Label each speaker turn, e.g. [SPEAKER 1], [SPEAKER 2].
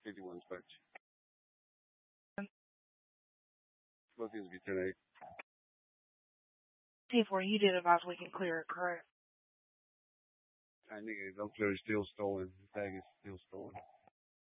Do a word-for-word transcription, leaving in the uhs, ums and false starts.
[SPEAKER 1] fifty-one Spec. Both these be ten eight.
[SPEAKER 2] T four, you did about we can clear it, correct?
[SPEAKER 1] I think don't clear, it's still stolen. The tag is still stolen.